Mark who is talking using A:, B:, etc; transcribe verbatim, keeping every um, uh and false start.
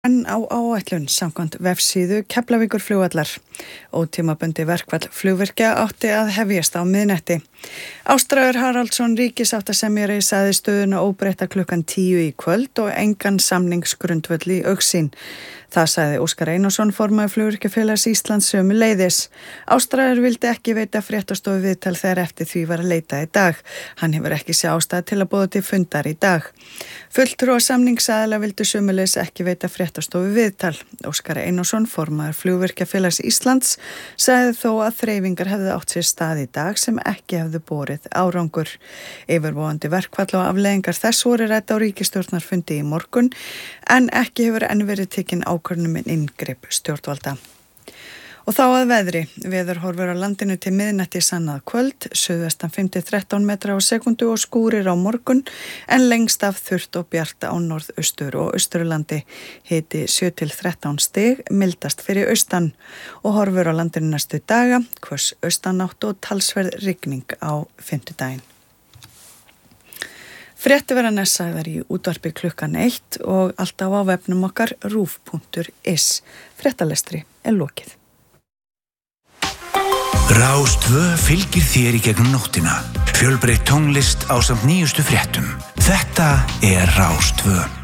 A: En á áætlun samkvæmt vefsíðu Keflavíkurflugvallar. Ótímabundið verkfall flugvirkja átti að hefjast á miðnætti. Ástráður Haraldsson ríkissáttasemjari sagði stöðuna óbreytta klukkan tíu í kvöld og engan samningsgrundvöll í augsýn. Það sagði Óskar Einarsson, formaður Flugvirkjafélags Íslands sömuleiðis. Ástráður vildi ekki veita fréttastofu viðtal þegar eftir því var að leita í dag. Hann hefur ekki séð ástæðu til að boða til fundar í dag. Fulltrúar samningsaðila vildu sömuleiðis ekki veita fréttastofu viðtal. Óskar Einarsson, formaður Flugvirkjafélags Íslands, sagði þó að þreifingar hefðu átt sér stað í dag sem ekki hefðu borið árangur. Yfirvofandi verkfall og afleiðingar þess voru rædd á ríkisstjórnarfundi í morgun, en ekki hefur enn verið tekin ákvörðun um inngrip stjórnvalda. Og þá að veðri. Veðurhorfur á landinu til miðnætti sannað kvöld, suðvestan fimm til þrettán metra á sekundu og skúrir á morgun, en lengst af þurrt og bjart á norðaustur og austurlandi. Hiti sjö til þrettán stig, mildast fyrir austan, og horfur á landinu næstu daga, hvöss austanátt og talsverð rigning á fimmtudaginn. Fréttir verða næst sagðar í útvarpi klukkan eitt og alltaf á vefnum okkar rúv punktur is. Fréttalestri er lokið.
B: Rás tvö fylgir þér í gegnum nóttina. Fjölbreytt tónlist ásamt nýjustu fréttum. Þetta er Rás tvö.